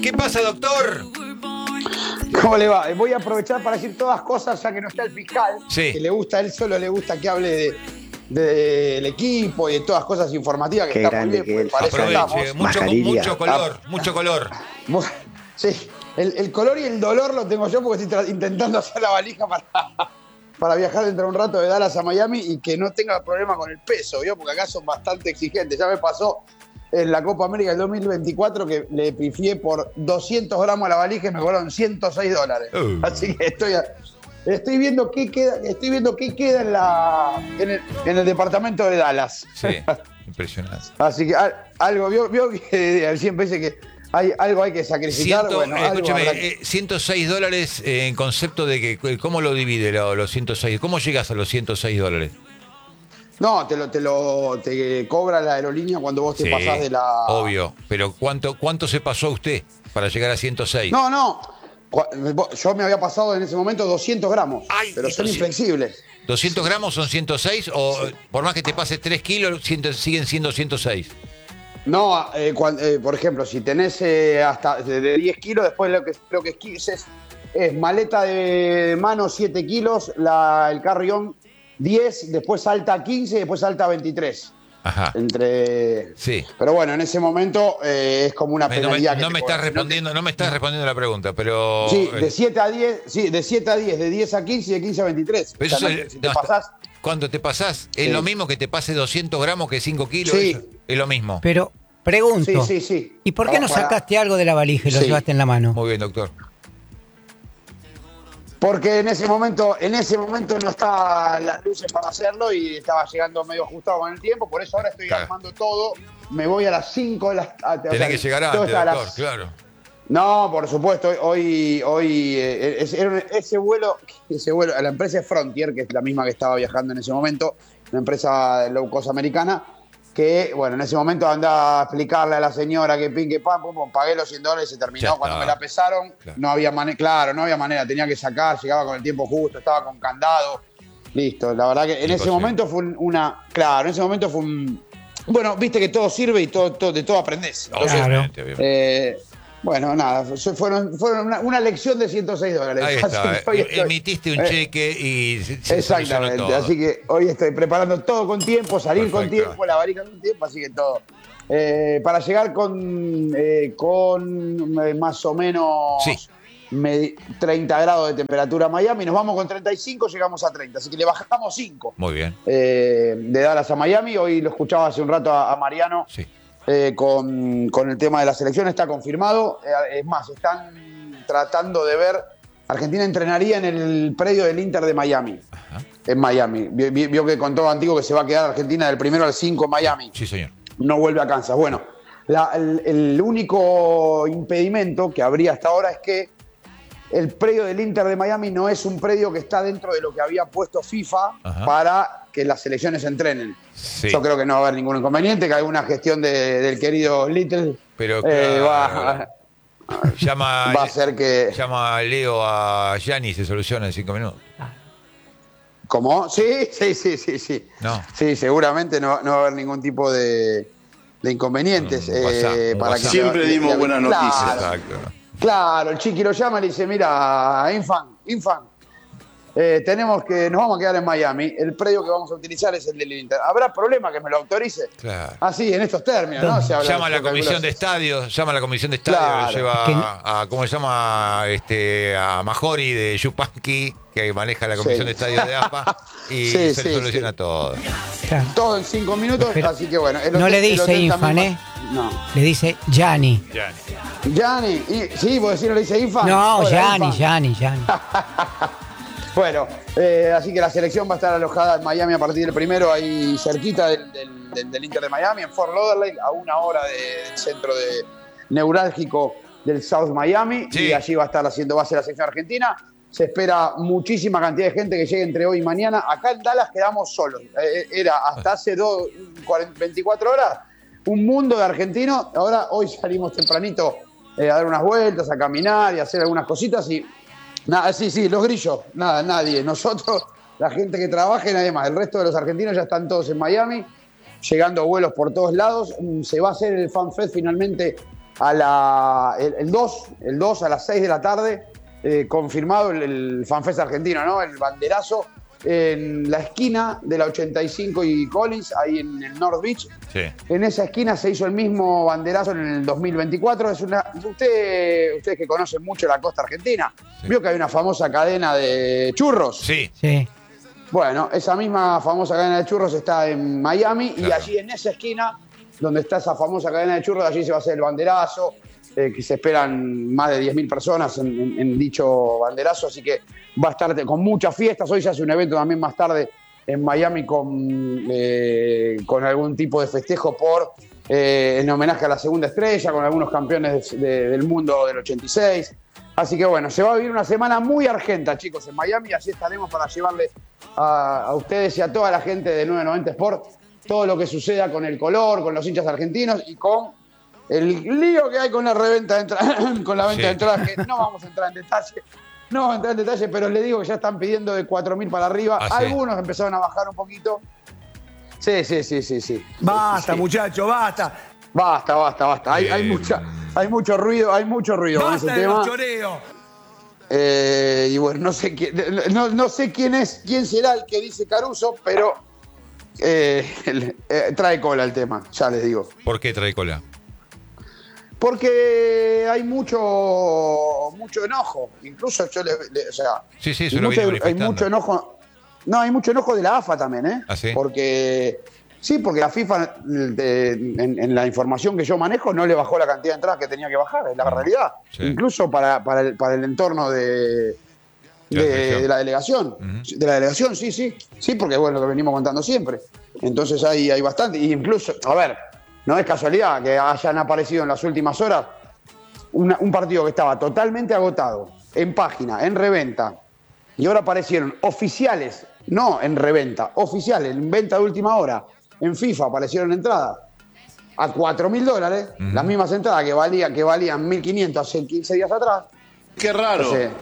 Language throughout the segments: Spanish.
¿Qué pasa, doctor? ¿Cómo le va? Voy a aprovechar para decir todas cosas ya que no está el fiscal. Sí. Que le gusta, a él solo le gusta que hable del equipo y de todas cosas informativas que Qué está muy grande bien, que porque él. para eso Aproveche. estamos. Mucho color, mucho color. Sí, el color y el dolor lo tengo yo porque estoy intentando hacer la valija para viajar dentro de un rato de Dallas a Miami y que no tenga problema con el peso, ¿vio? Porque acá son bastante exigentes. Ya me pasó en la Copa América del 2024 que le pifié por 200 gramos a la valija y me cobraron $106. Así que estoy viendo qué queda en el departamento de Dallas. Sí, impresionante. Así que algo, vio que siempre dice que algo hay que sacrificar. Escúchame, $106 en concepto de que, ¿cómo lo divide los 106? ¿Cómo llegas a los $106? No, te cobra la aerolínea cuando vos te pasás de la... Obvio, pero ¿cuánto se pasó usted para llegar a 106? No, yo me había pasado en ese momento 200 gramos, pero son inflexibles. ¿200 gramos son 106 o por más que te pases 3 kilos siguen siendo 106? No, por ejemplo, si tenés hasta de 10 kilos, después lo que es maleta de mano 7 kilos, el carry-on 10, después salta a 15 y después salta a 23. Ajá. Sí. Pero bueno, en ese momento es como una penalidad. No me estás respondiendo la pregunta, pero... Sí, de 7 a 10, de 10 a 15 y de 15 a 23. Pero si te pasás... Cuando te pasás, ¿es lo mismo que te pase 200 gramos que 5 kilos? Sí. Eso, es lo mismo. Pero, pregunto, Sí. ¿y por qué no sacaste algo de la valija y lo llevaste en la mano? Muy bien, doctor. Porque en ese momento no estaba las luces para hacerlo y estaba llegando medio ajustado con el tiempo, por eso ahora estoy armando todo. Me voy a las 5 de las... Tenés que llegar antes, doctor, claro. No, por supuesto, hoy ese vuelo, la empresa es Frontier, que es la misma que estaba viajando en ese momento, una empresa low cost americana, que, bueno, en ese momento andaba a explicarle a la señora que pin, que pam, pum, pagué los $100 y se terminó. Cuando me la pesaron, no había manera, tenía que sacar, llegaba con el tiempo justo, estaba con candado, listo. La verdad que en ese momento fue bueno, viste que todo sirve y de todo aprendés. Obviamente. Bueno, nada, fueron una lección de $106. Ahí está, emitiste un cheque y exactamente, todo. Así que hoy estoy preparando todo con tiempo, salir con tiempo, la valija con tiempo, así que todo. Para llegar con más o menos 30 grados de temperatura a Miami, nos vamos con 35, llegamos a 30, así que le bajamos 5. Muy bien. De Dallas a Miami, hoy lo escuchaba hace un rato a Mariano. Sí. Con el tema de la selección está confirmado. Es más, están tratando de ver. Argentina entrenaría en el predio del Inter de Miami. Ajá. En Miami. Vio que contó Antiguo que se va a quedar Argentina del 1 al 5 en Miami. Sí, señor. No vuelve a Kansas. Bueno, el único impedimento que habría hasta ahora es que el predio del Inter de Miami no es un predio que está dentro de lo que había puesto FIFA para que las selecciones entrenen. Sí. Yo creo que no va a haber ningún inconveniente, que alguna gestión del querido Little va a hacer que... Llama a Leo a Gianni y se soluciona en 5 minutos. ¿Cómo? Sí. No. Sí, seguramente no va a haber ningún tipo de inconvenientes. Para que siempre dimos buenas noticias. Exacto. Claro, el Chiqui lo llama y le dice, mira, Infan, nos vamos a quedar en Miami, el predio que vamos a utilizar es el del Inter. ¿Habrá problema que me lo autorice? Claro. Así, en estos términos, ¿no? Llama a la comisión de estadio, claro. Lo lleva a ¿cómo se llama? A Majori de Yupanqui, que maneja la comisión de estadio de APA, y se soluciona todo. Claro. Todo en 5 minutos, pero así que bueno. No le dice Infan, No. Le dice Gianni. Gianni, sí, vos decís, no le dice Infan. No, Gianni. Bueno, así que la selección va a estar alojada en Miami a partir del 1, ahí cerquita del Inter de Miami, en Fort Lauderdale, a 1 hora del centro neurálgico del South Miami, y allí va a estar haciendo base la selección argentina. Se espera muchísima cantidad de gente que llegue entre hoy y mañana. Acá en Dallas quedamos solos. Era hasta hace 24 horas un mundo de argentinos. Hoy salimos tempranito a dar unas vueltas, a caminar y a hacer algunas cositas y nada, sí, los grillos, nada, nadie. Nosotros, la gente que trabaja y nadie más. El resto de los argentinos ya están todos en Miami, llegando vuelos por todos lados. Se va a hacer el Fan Fest finalmente el 2 a las 6 de la tarde, confirmado el FanFest argentino, ¿no? El banderazo en la esquina de la 85 y Collins, ahí en el North Beach. Sí. En esa esquina se hizo el mismo banderazo en el 2024. Ustedes que conocen mucho la costa argentina, sí. ¿Vio que hay una famosa cadena de churros? Sí. Sí. Bueno, esa misma famosa cadena de churros está en Miami, claro. Y allí en esa esquina, donde está esa famosa cadena de churros, allí se va a hacer el banderazo, que se esperan más de 10.000 personas en dicho banderazo, así que va a estar con muchas fiestas. Hoy se hace un evento también más tarde en Miami con algún tipo de festejo en homenaje a la segunda estrella, con algunos campeones del mundo del 86. Así que bueno, se va a vivir una semana muy argenta, chicos, en Miami. Así estaremos para llevarle a ustedes y a toda la gente de 990 Sport todo lo que suceda con el color, con los hinchas argentinos y con el lío que hay con la reventa de entradas, con la venta de entradas, que no vamos a entrar en detalle, pero les digo que ya están pidiendo de 4.000 para arriba. Algunos empezaron a bajar un poquito. Sí. Basta, muchachos, basta. Basta. Hay mucho ruido con ese tema. Basta de choreo. Y bueno, no sé quién será el que dice Caruso, pero trae cola el tema, ya les digo. ¿Por qué trae cola? Porque hay mucho enojo. Incluso yo Sí, eso lo viene manifestando. Hay mucho enojo. No, hay mucho enojo de la AFA también, ¿eh? ¿Ah, sí? Porque la FIFA, en la información que yo manejo, no le bajó la cantidad de entradas que tenía que bajar, es la realidad. Sí. Incluso para el entorno de la delegación. Uh-huh. De la delegación, sí, porque es lo que venimos contando siempre. Entonces hay bastante. Y incluso, a ver, no es casualidad que hayan aparecido en las últimas horas un partido que estaba totalmente agotado, en página, en reventa, y ahora aparecieron oficiales, no en reventa, oficiales, en venta de última hora, en FIFA aparecieron entradas a $4.000, uh-huh. Las mismas entradas que valían 1.500 hace 15 días atrás. Qué raro. Entonces,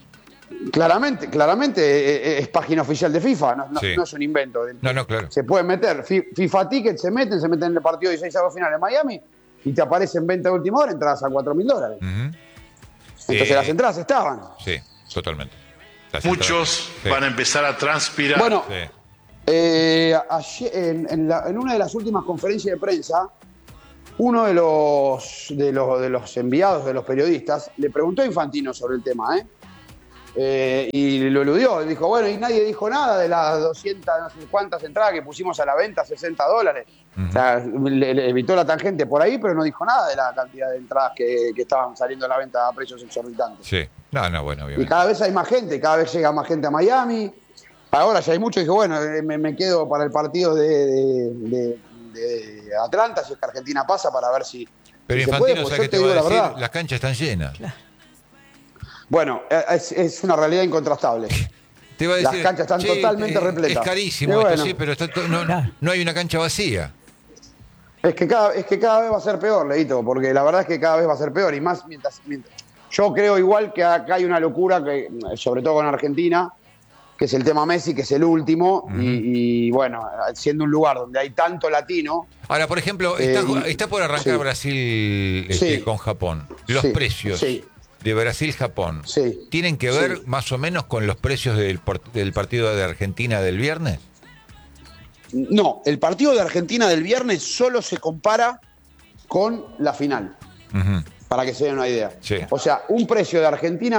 claramente es página oficial de FIFA, no es un invento. No, claro. Se pueden meter, FIFA Ticket, se meten en el partido de 16avos final en Miami y te aparece en venta de última hora entradas a $4.000. Uh-huh. Entonces las entradas estaban. Sí, totalmente. Muchos van a empezar a transpirar. Bueno, ayer, en una de las últimas conferencias de prensa, uno de los enviados de los periodistas le preguntó a Infantino sobre el tema, y lo eludió. Dijo, bueno, y nadie dijo nada de las 200, no sé cuántas entradas que pusimos a la venta, $60. Uh-huh. O sea, le evitó la tangente por ahí, pero no dijo nada de la cantidad de entradas que estaban saliendo a la venta a precios exorbitantes. Sí, bueno, obviamente. Y cada vez hay más gente, cada vez llega más gente a Miami. Ahora ya hay mucho, y dije, bueno, me quedo para el partido de Atlanta, si es que Argentina pasa, para ver si. Pero si Infantino, pues ¿sabes qué te va a decir? Las canchas están llenas. Claro. Bueno, es una realidad incontrastable. Te va a decir, las canchas están totalmente repletas. Es carísimo esto, sí, pero no hay una cancha vacía. Es que cada vez va a ser peor, Leito, porque la verdad es que cada vez va a ser peor. Y más mientras yo creo igual que acá hay una locura, que sobre todo con Argentina, que es el tema Messi, que es el último, uh-huh. y bueno, siendo un lugar donde hay tanto latino. Ahora, por ejemplo, está por arrancar Brasil con Japón. Los precios de Brasil-Japón tienen que ver más o menos con los precios del partido de Argentina del viernes. No, el partido de Argentina del viernes solo se compara con la final, uh-huh. Para que se den una idea. Sí. O sea, un precio de Argentina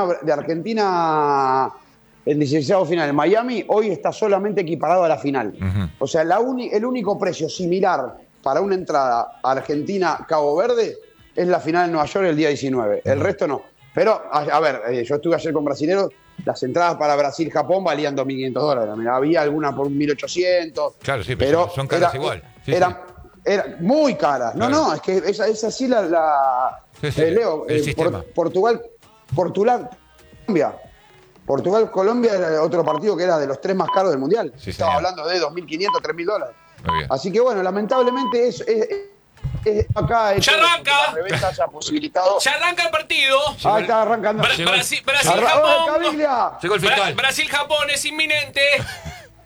en 16avos final en Miami hoy está solamente equiparado a la final. Uh-huh. O sea, el único precio similar para una entrada a Argentina-Cabo Verde es la final en Nueva York el día 19. Uh-huh. El resto no. Pero, a ver, yo estuve ayer con brasileros, las entradas para Brasil-Japón valían $2.500. Mira, había alguna por 1.800. Claro, sí, pero son caras igual. Eran muy caras. Claro. No, es que es así Leo, Portugal, Colombia era otro partido que era de los 3 más caros del Mundial. Sí, estaba hablando de $2.500, $3.000. Así que bueno, lamentablemente acá ¡ya arranca! La reventa haya posibilitado. ¡Ya arranca el partido! Ah, está arrancando. Brasil-Japón. Llegó el fiscal. Brasil-Japón es inminente.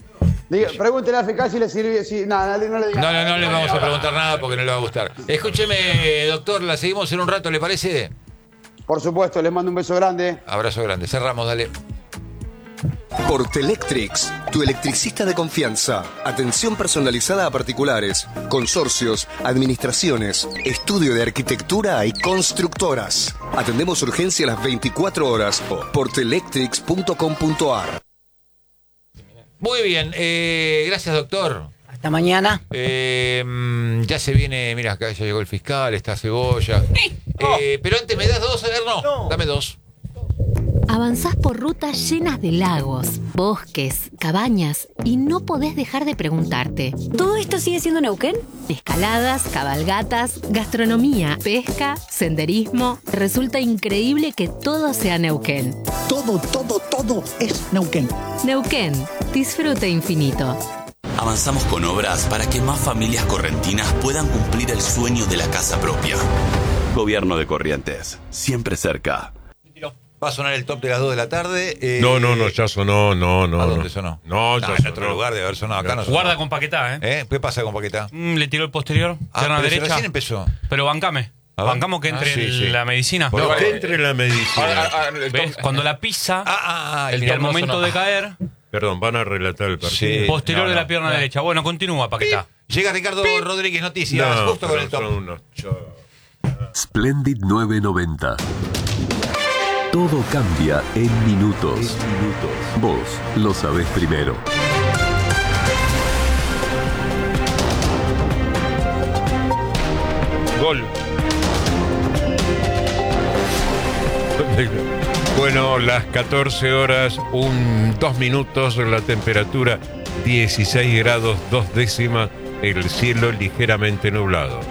Pregúntele a FK si le sirve. No le diga. No le vamos a preguntar nada porque no le va a gustar. Escúcheme, doctor, la seguimos en un rato, ¿le parece? Por supuesto, les mando un beso grande. Abrazo grande. Cerramos, dale. Portelectrics, tu electricista de confianza. Atención personalizada a particulares, consorcios, administraciones, estudio de arquitectura y constructoras. Atendemos urgencia a las 24 horas. Portelectrics.com.ar. Muy bien, gracias, doctor. Hasta mañana. Ya se viene, mira, acá ya llegó el fiscal, está Cebolla. Pero antes, ¿me das 2? A ver, no. Dame 2. Avanzás por rutas llenas de lagos, bosques, cabañas y no podés dejar de preguntarte: ¿todo esto sigue siendo Neuquén? Escaladas, cabalgatas, gastronomía, pesca, senderismo. Resulta increíble que todo sea Neuquén. Todo es Neuquén. Neuquén, disfrute infinito. Avanzamos con obras para que más familias correntinas puedan cumplir el sueño de la casa propia. Gobierno de Corrientes, siempre cerca. Va a sonar el top de las 2 de la tarde. No, ya sonó, no. ¿A dónde sonó? No, ya en otro lugar de haber sonado. Acá no sonó. Guarda con Paquetá, ¿Qué pasa con Paquetá? Le tiró el posterior, pierna derecha. Recién empezó. Pero bancame. Bancamos que entre la medicina. No, que entre la medicina. ¿Ves? Cuando la pisa, al momento de caer... Perdón, van a relatar el partido. Posterior de la pierna derecha. Bueno, continúa, Paquetá. Llega Ricardo Rodríguez, noticias. Justo con el top. Splendid 990. Todo cambia en minutos. Vos lo sabés primero. Gol. Bueno, las 14 horas, 2 minutos, la temperatura 16 grados 2 décimas, el cielo ligeramente nublado.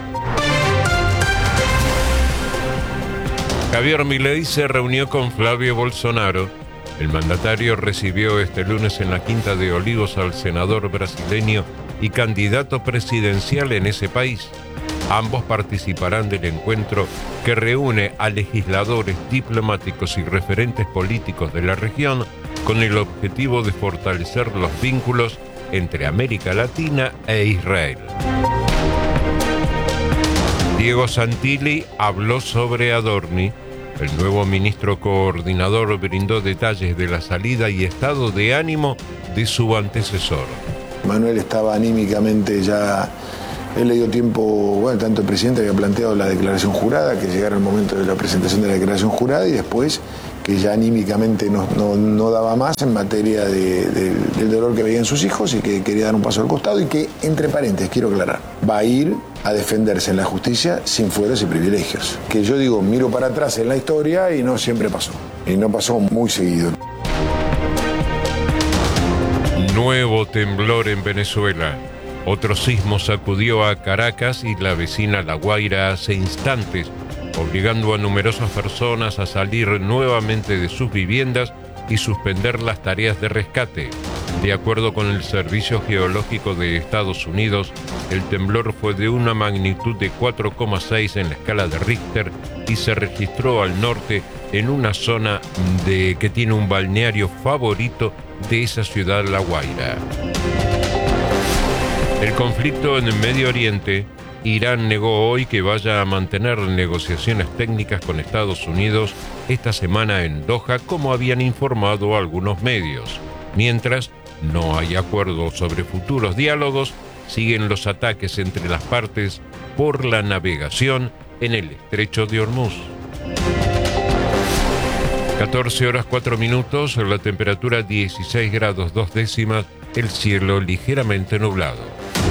Javier Milei se reunió con Flavio Bolsonaro. El mandatario recibió este lunes en la Quinta de Olivos al senador brasileño y candidato presidencial en ese país. Ambos participarán del encuentro que reúne a legisladores, diplomáticos y referentes políticos de la región con el objetivo de fortalecer los vínculos entre América Latina e Israel. Diego Santilli habló sobre Adorni. El nuevo ministro coordinador brindó detalles de la salida y estado de ánimo de su antecesor. Manuel estaba anímicamente ya, él le dio tiempo, tanto el presidente había planteado la declaración jurada, que llegara el momento de la presentación de la declaración jurada y después que ya anímicamente no daba más en materia del dolor que veían sus hijos y que quería dar un paso al costado y que, entre paréntesis, quiero aclarar, va a ir a defenderse en la justicia sin fueros y privilegios. Que yo digo, miro para atrás en la historia y no siempre pasó. Y no pasó muy seguido. Nuevo temblor en Venezuela. Otro sismo sacudió a Caracas y la vecina La Guaira hace instantes, obligando a numerosas personas a salir nuevamente de sus viviendas y suspender las tareas de rescate. De acuerdo con el Servicio Geológico de Estados Unidos, el temblor fue de una magnitud de 4,6 en la escala de Richter y se registró al norte en una zona que tiene un balneario favorito de esa ciudad, La Guaira. El conflicto en el Medio Oriente. Irán negó hoy que vaya a mantener negociaciones técnicas con Estados Unidos esta semana en Doha, como habían informado algunos medios. Mientras no hay acuerdo sobre futuros diálogos, siguen los ataques entre las partes por la navegación en el estrecho de Hormuz. 14 horas 4 minutos, la temperatura 16 grados 2 décimas, el cielo ligeramente nublado.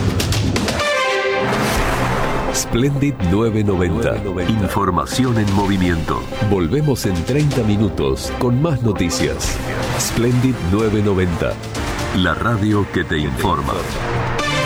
Splendid 990. Información en movimiento. Volvemos en 30 minutos con más noticias. Splendid 990. La radio que te informa.